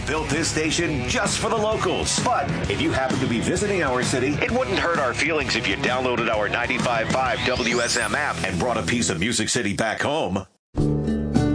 built this station just for the locals. But if you happen to be visiting our city, it wouldn't hurt our feelings if you downloaded our 95.5 WSM app and brought a piece of Music City back home.